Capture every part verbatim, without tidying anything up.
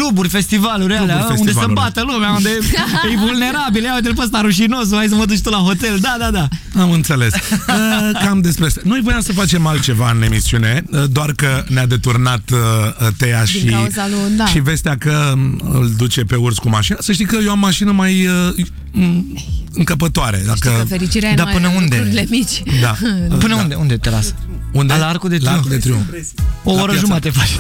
cluburi, festivaluri alea, cluburi, unde se festivaluri. bată lumea, unde e vulnerabil. Ia uite-l pe ăsta rușinos, hai să mă duci tu la hotel. Da, da, da. Am înțeles. Uh, cam despre asta. Noi voiam să facem altceva în emisiune, uh, doar că ne-a deturnat uh, Tea și, lui, da. și vestea că îl duce pe urs cu mașina. Să știi că eu am mașină mai uh, încăpătoare. Dacă... Știi că fericirea Da, e până în unde? lucrurile mici. Da. Până da. unde? Unde te lasă? Unde? La Arcul de La Triunf. Arcul de Triunf. O La oră piața. jumate faci.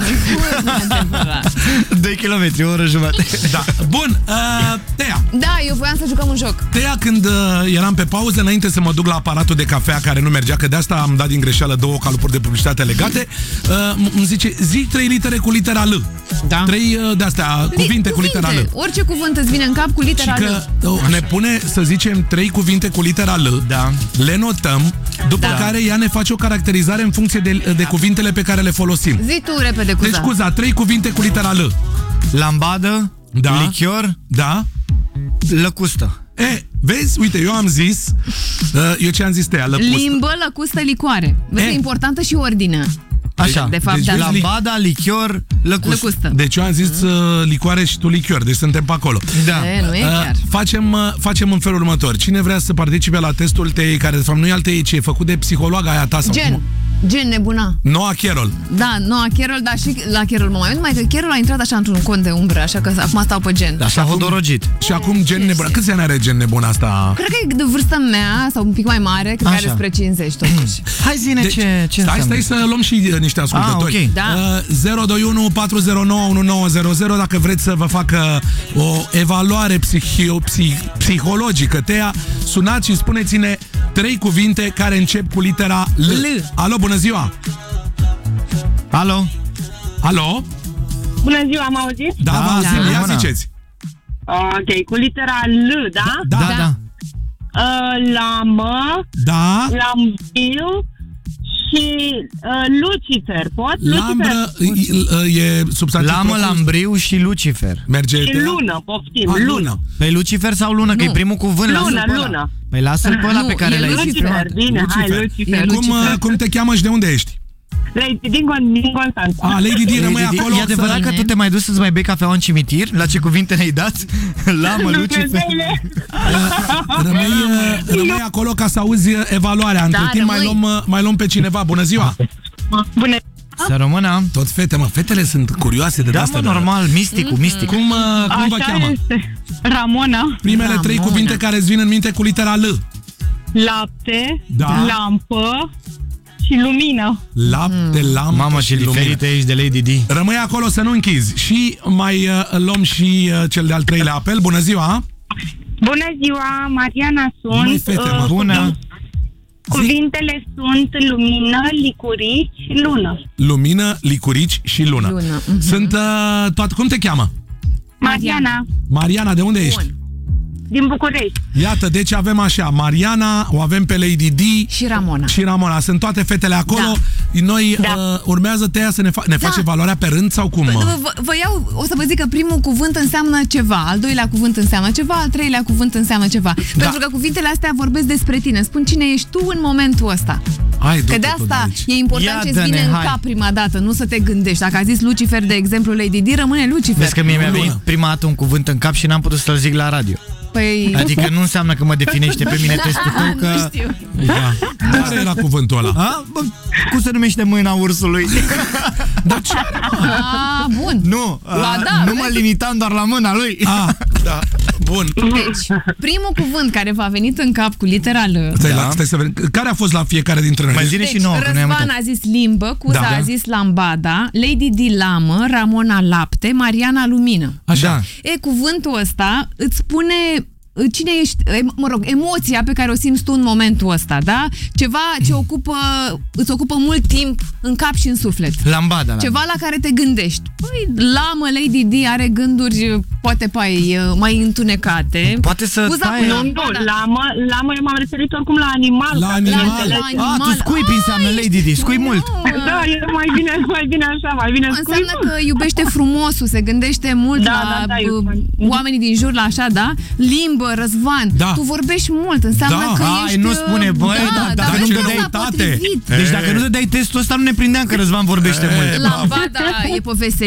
doi kilometri, o oră jumate. Da. Bun, uh, Tea. Da, eu voiam să jucăm un joc. Tea, când uh, eram pe pauză, înainte să mă duc la aparatul de cafea care nu mergea, că de asta am dat din greșeală două calupuri de publicitate legate, uh, îmi zice, zi trei litere cu litera L. Da. Trei uh, de-astea, cuvinte cu litera L. Orice cuvânt îți vine în cap cu litera Și că L. uh, ne pune să zicem trei cuvinte cu litera L, Da. le notăm, după Da. care ea ne face o caracterizare în funcție de, de cuvintele pe care le folosim. Zi tu repede cu Deci, za. scuza, trei cuvinte cu litera L. Lambadă, Da. lichior, Da? lăcustă. E, vezi? Uite, eu am zis, uh, eu ce am zis, Tea, lăpustă. Limbă, lăcustă, licoare. Vezi, E. e importantă și ordinea. Așa. De fapt, Deci, da. vezi, Lambada, lichior, lăcustă. Lăcustă. Deci eu am zis uh, licoare și tu lichior, deci suntem pe acolo. Da. E, nu e Uh, chiar. facem, uh, facem în felul următor. Cine vrea să participe la testul Teei, care de fapt nu e al Teei, ci e făcut de psihologa aia ta sau Gen. cum? Gen nebuna. Noa Carol. Da, nu a Carol, dar și la Carol mă mai uit, numai că Carol a intrat așa într-un cont de umbră, așa că acum stau pe gen. Așa hodorogit. Și acum gen nebună. Câți ani are gen nebună asta? Cred că e de vârsta mea, sau un pic mai mare, cred că Așa. are spre cincizeci totuși. Hai zine Deci, ce, ce stai, înseamnă. stai să luăm și uh, niște ascultători. Ah, ok. Da. Uh, zero doi unu patru zero nouă unu nouă zero zero dacă vreți să vă facă o evaluare psihi- psih- psihologică. Tea, sunați și spuneți-ne trei cuvinte care încep cu litera L. L. Alo, bună ziua! Alo? Alo? Bună ziua, am auzit? Da, Da, vă auzim, da. ia Bună. ziceți. Ok, cu litera L, da? Da, Da, da. Uh, lamă, da. lambil și uh, Lucifer, pot? Lambră Lucifer. e, e substantiv Lamă, propus? lambriu și Lucifer. Merge Și Tea? lună, poftim, Ah, lună. Păi Lucifer sau lună? Că Nu. e primul cuvânt. Lună, lasă-l pe ăla. lună. Păi lasă-l pe ăla Nu, pe care e l-ai zis prima Lucifer, dată. bine, hai, Lucifer. Lucifer. E Cum, Lucifer. uh, cum te cheamă și de unde ești? Lady, din, Con- din Constanța. A, Lady Di, rămâi Lady Di, acolo. E adevărat să- că tu te mai duci să-ți mai bei cafeaua în cimitir? La ce cuvinte ne-ai dat? Lamă, Lucifer. Dumnezeule. Rămâi, uh, rămâi acolo ca să auzi uh, evaluarea. Între Da, timp mai rămâi. luăm, uh, mai luăm pe cineva. Bună ziua! Bună. Să rămână. Tot fete, mă. Fetele sunt curioase de Da, asta. mă, normal, misticul, mistic. Cum, uh, cum vă Așa cheamă? este. Ramona, Primele Ramona. trei cuvinte care îți vin în minte cu litera L. lapte, Da. lampă și lumină. Lapte, lampă Mamă, ce și lumină. diferite ești de Lady Di. Rămâi acolo să nu închizi. Și mai uh, luăm și uh, cel de-al treilea apel. Bună ziua! Bună ziua, Mariana sunt. Măi, fete, mă. Uh, Bună. Cuvintele sunt lumină, licurici, lună. Lumină, licurici și lună. Lună, mhm. Sunt uh, toate. Cum te cheamă? Mariana, Mariana, de unde ești? Bun. din București. Iată, deci avem așa, Mariana, o avem pe Lady Di Și Ramona. și Ramona. Sunt toate fetele acolo. Noi Da. uh, urmează Tea să ne, fa- ne Da. face valoarea pe rând sau cum? Vă, vă, vă iau, o să vă zic că primul cuvânt înseamnă ceva, al doilea cuvânt înseamnă ceva, al treilea cuvânt înseamnă ceva. Da. Pentru că cuvintele astea vorbesc despre tine. Spun cine ești tu în momentul ăsta. Hai, Că du-te de tu asta aici. e important Ia ce-ți dă-ne, vine în hai. cap prima dată, nu să te gândești. Dacă a zis Lucifer, de exemplu, Lady Di, rămâne Lucifer. Vezi că mie mi-a Lună. venit prima dată un cuvânt în cap și n-am putut să-l zic la radio. Păi, Adică nu înseamnă că mă definește pe mine testul tău, nu că... știu. Da. Care era cuvântul ăla? A? Bă, cum se numește mâna ursului? Dar ce are, mă? A, bun. Nu, Ba a, da, nu mă vezi? limitam doar la mâna lui. Ah, da. Bun. Deci, primul cuvânt care v-a venit în cap cu litera L. Stai, Da. la, stai să vedem. Care a fost la fiecare dintre noi? Mai zine și Deci, nouă, că noi am Răzvan uitat. a zis limbă, Cuza Da. a zis lambada, Lady Di lamă, Ramona lapte, Mariana lumină. Așa. Da. E, cuvântul ăsta îți spune cine ești, e, mă rog, emoția pe care o simți tu în momentul ăsta, da? Ceva ce ocupă, îți ocupă mult timp în cap și în suflet. Lambada. La Ceva la care te gândești. Păi, lamă, Lady Di are gânduri, poate mai, mai întunecate. Poate să Cuza taie- cu Nu, lambada. nu, la mă, la mă eu m-am referit oricum la animal. La ca să animal. ne înțelegem. La A, tu animal. scuipi înseamnă Ai, Lady Di, scui mult. Nu, Da, e mai bine, mai bine așa, mai bine Înseamnă scuip. că iubește frumosul, se gândește mult Da, la da, da, uh, eu- oamenii din jur, la așa, da? Limbă, Răzvan, Da. tu vorbești mult, înseamnă Da. că Hai, ești... nu uh, spune, băi, da, da, dacă vezi nu că dădeai s-a tate. potrivit. Deci dacă nu dădeai testul ăsta, nu ne prindeam că Răzvan vorbește mult. Lambada e poveste